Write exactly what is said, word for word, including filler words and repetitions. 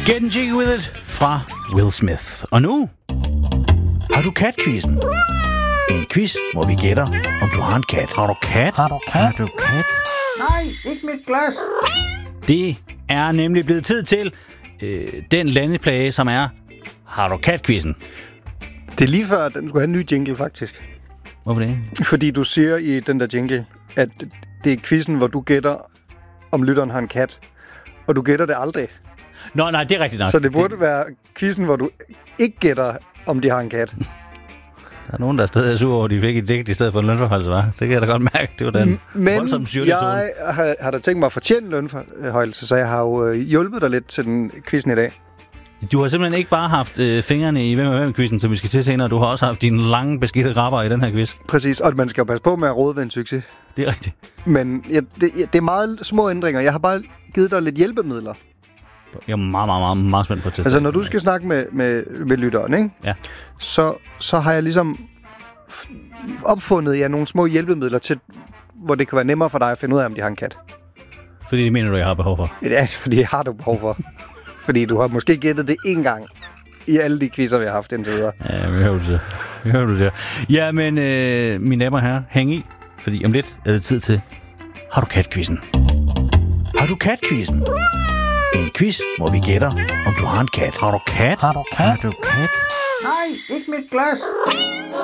Getting Jiggy With It fra Will Smith. Og nu har du kat-quizzen. En quiz, hvor vi gætter, om du har en kat. Har du kat? Har du kat? Har du kat? Nej, ikke mit glas. Det er nemlig blevet tid til øh, den landeplage, som er Har du kat-quizzen. Det er lige før, den skulle have en ny jingle, faktisk. Hvorfor det? Fordi du siger i den der jingle, at det er quizzen, hvor du gætter, om lytteren har en kat. Og du gætter det aldrig. Nå, nej, det er rigtigt nok. Så det burde det... være quizzen, hvor du ikke gætter, om de har en kat. Der er nogen, der er stadig sur over, at de fik et digt i stedet for en lønforholdelse, var. Det kan jeg da godt mærke. Det var den voldsomme syrlige tone. Men jeg har, har da tænkt mig at fortjene lønforholdelse, så jeg har jo øh, hjulpet dig lidt til den quizzen i dag. Du har simpelthen ikke bare haft øh, fingrene i Hvem er hvem-quizzen, som vi skal til senere. Du har også haft dine lange, beskidte rapper i den her quiz. Præcis, og man skal jo passe på med at råde ved en succes. Det er rigtigt. Men ja, det, det er meget små ændringer. Jeg har bare givet dig lidt hjælpemidler. Jeg er meget, meget, meget, meget spændt på at teste. Altså, når du skal snakke med, med, med lytteren, ikke? Ja. Så, så har jeg ligesom opfundet ja, nogle små hjælpemidler til, hvor det kan være nemmere for dig at finde ud af, om de har en kat. Fordi det mener du, jeg har behov for? Ja, fordi jeg har du behov for. Fordi du har måske gættet det én gang i alle de quizzer, vi har haft indtil videre. Ja, vi hører du siger. Vi hører du siger. Ja, men øh, mine damer og herrer, hæng i. Fordi om lidt er det tid til Har du kat-quizzen. Har du kat-quizzen? En quiz, hvor vi gætter, om du har en kat. Har du kat? Har du kat? Har du kat? Nej, ikke mit glas.